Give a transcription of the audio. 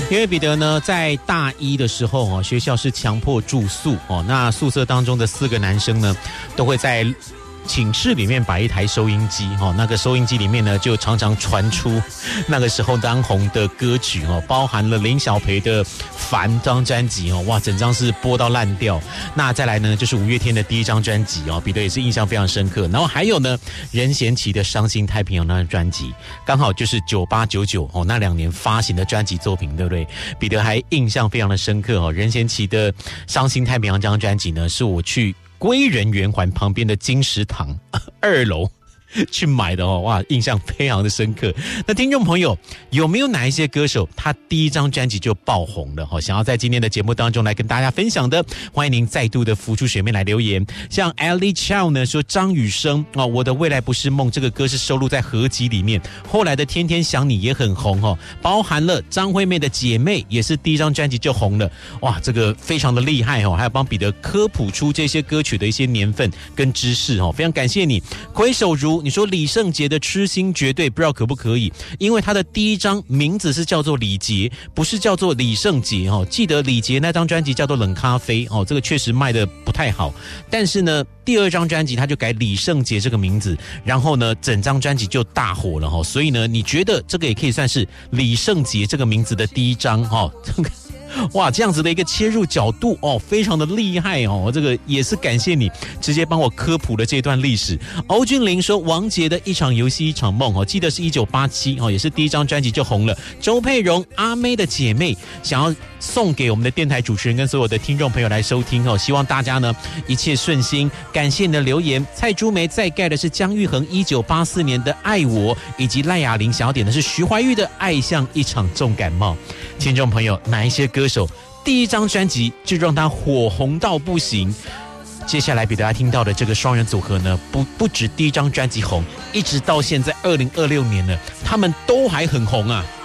因为彼得呢在大一的时候学校是强迫住宿那宿舍当中的4个男生呢都会在寝室里面摆一台收音机那个收音机里面呢就常常传出那个时候当红的歌曲包含了林小培的《烦》张专辑哇，整张是播到烂掉。那再来呢就是五月天的第一张专辑彼得也是印象非常深刻。然后还有呢任贤齐的《伤心太平洋》那张专辑，刚好就是98、99那2年发行的专辑作品，对不对？彼得还印象非常的深刻任贤齐的《伤心太平洋》这张专辑呢，是我去归仁圆环旁边的金石堂2楼去买的哇，印象非常的深刻。那听众朋友有没有哪一些歌手他第一张专辑就爆红了想要在今天的节目当中来跟大家分享的，欢迎您再度的浮出水面来留言。像 Ellie Chow 呢说张雨生我的未来不是梦这个歌是收录在合集里面，后来的天天想你也很红包含了张惠妹的姐妹也是第一张专辑就红了，哇，这个非常的厉害还有帮彼得科普出这些歌曲的一些年份跟知识非常感谢你。回首如你说李圣杰的痴心绝对不知道可不可以，因为他的第一张名字是叫做李杰，不是叫做李圣杰记得李杰那张专辑叫做冷咖啡这个确实卖的不太好，但是呢第二张专辑他就改李圣杰这个名字，然后呢整张专辑就大火了所以呢你觉得这个也可以算是李圣杰这个名字的第一张哇，这样子的一个切入角度非常的厉害这个也是感谢你直接帮我科普了这段历史。欧俊霖说王杰的一场游戏一场梦记得是1987也是第一张专辑就红了。周佩蓉阿妹的姐妹想要送给我们的电台主持人跟所有的听众朋友来收听希望大家呢一切顺心，感谢你的留言。蔡珠梅再盖的是姜育恒1984年的爱我，以及赖雅玲想要点的是徐怀钰的爱像一场重感冒。听众朋友哪一些歌手第一张专辑就让他火红到不行？接下来给大家听到的这个双人组合呢不止第一张专辑红，一直到现在2026年了他们都还很红啊。